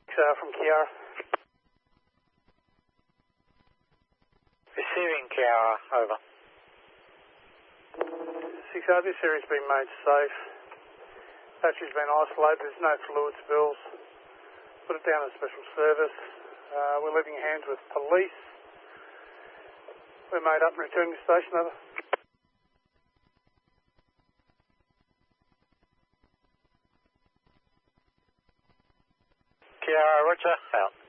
From Kiara. Receiving Kiara, over. 6R, this area's been made safe. Battery's been isolated, there's no fluid spills. Put it down as special service. We're leaving hands with police. We're made up and returning to station, over. Kiara, roger, out.